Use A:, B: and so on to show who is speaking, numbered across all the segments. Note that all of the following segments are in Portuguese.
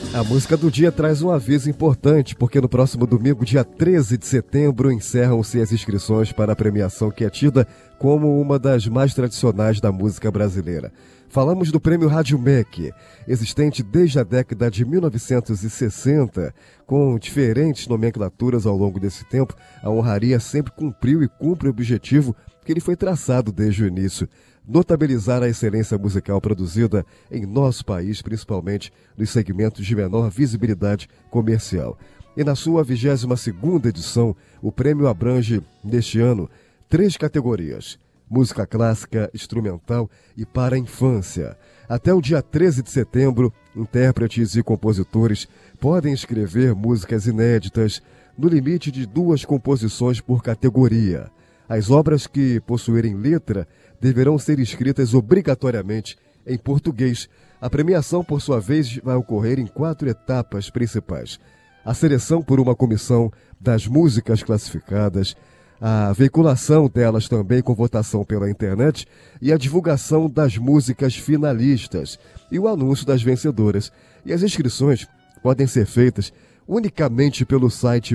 A: A música do dia traz um aviso importante, porque no próximo domingo, dia 13 de setembro, encerram-se as inscrições para a premiação que é tida como uma das mais tradicionais da música brasileira. Falamos do Prêmio Rádio MEC, existente desde a década de 1960, com diferentes nomenclaturas ao longo desse tempo. A honraria sempre cumpriu e cumpre o objetivo que ele foi traçado desde o início: notabilizar a excelência musical produzida em nosso país, principalmente nos segmentos de menor visibilidade comercial. E na sua 22ª edição, o prêmio abrange, neste ano, 3 categorias: música clássica, instrumental e para a infância. Até o dia 13 de setembro, intérpretes e compositores podem escrever músicas inéditas, no limite de 2 composições por categoria. As obras que possuírem letra deverão ser escritas obrigatoriamente em português. A premiação, por sua vez, vai ocorrer em 4 etapas principais: a seleção por uma comissão das músicas classificadas, a veiculação delas também com votação pela internet e a divulgação das músicas finalistas e o anúncio das vencedoras. E as inscrições podem ser feitas unicamente pelo site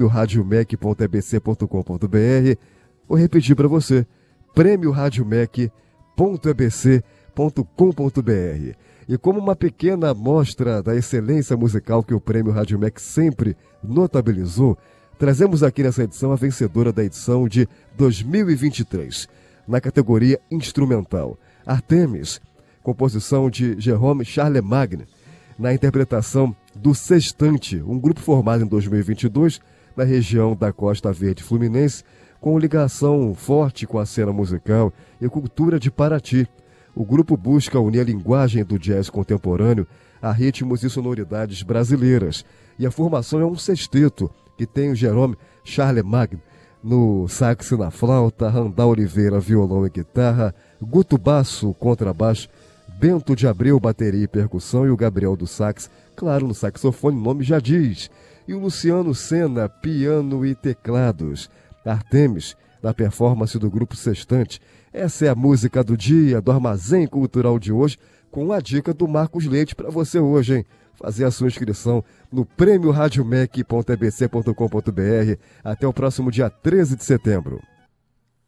A: premioradiomec.ebc.com.br. Vou repetir para você: premioradiomec.ebc.com.br. E como uma pequena amostra da excelência musical que o Prêmio Rádio MEC sempre notabilizou, trazemos aqui nessa edição a vencedora da edição de 2023, na categoria instrumental: Artemis, composição de Jerome Charlemagne, na interpretação do Sextante, um grupo formado em 2022 na região da Costa Verde Fluminense, com ligação forte com a cena musical e cultura de Paraty. O grupo busca unir a linguagem do jazz contemporâneo a ritmos e sonoridades brasileiras. E a formação é um sexteto que tem o Jerome Charlemagne no sax e na flauta, Randall Oliveira violão e guitarra, Guto Basso contrabaixo, Bento de Abreu bateria e percussão e o Gabriel do sax, claro, no saxofone, o nome já diz, e o Luciano Sena piano e teclados. Artemis, na performance do grupo Sextante. Essa é a música do dia, do Armazém Cultural de hoje, com a dica do Marcos Leite para você hoje, hein? Fazer a sua inscrição no premioradiomec.ebc.com.br até o próximo dia 13 de setembro.